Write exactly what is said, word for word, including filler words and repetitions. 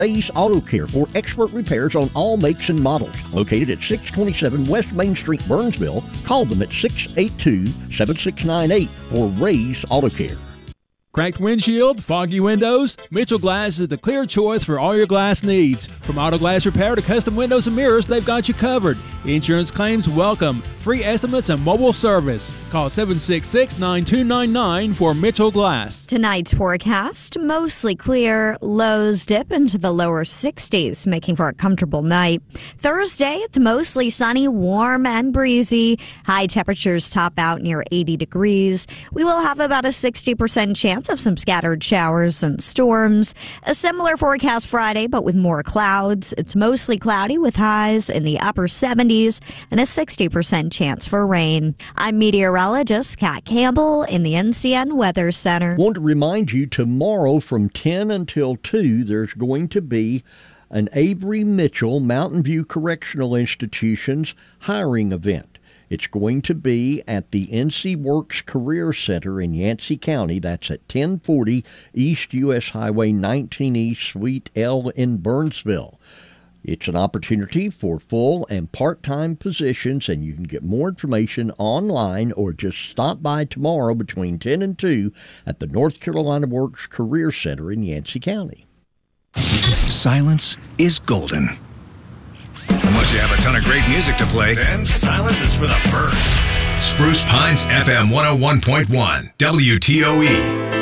Ray's Auto Care for expert repairs on all makes and models. Located at six twenty-seven West Main Street, Burnsville. Call them at six eight two, seven six nine eight for Ray's Auto Care. Cracked windshield, foggy windows? Mitchell Glass is the clear choice for all your glass needs. From auto glass repair to custom windows and mirrors, they've got you covered. Insurance claims welcome. Free estimates and mobile service. Call seven six six, nine two nine nine for Mitchell Glass. Tonight's forecast, mostly clear. Lows dip into the lower sixties, making for a comfortable night. Thursday, it's mostly sunny, warm, and breezy. High temperatures top out near eighty degrees. We will have about a sixty percent chance of some scattered showers and storms. A similar forecast Friday, but with more clouds. It's mostly cloudy with highs in the upper seventies and a sixty percent chance for rain. I'm meteorologist Kat Campbell in the N C N Weather Center. Want to remind you, tomorrow from ten until two, there's going to be an Avery Mitchell Mountain View Correctional Institution's hiring event. It's going to be at the N C Works Career Center in Yancey County. That's at ten forty East U S Highway nineteen East, Suite L in Burnsville. It's an opportunity for full and part-time positions, and you can get more information online or just stop by tomorrow between ten and two at the North Carolina Works Career Center in Yancey County. Silence is golden. Unless you have a ton of great music to play, then silence is for the birds. Spruce Pines F M one oh one point one, W T O E.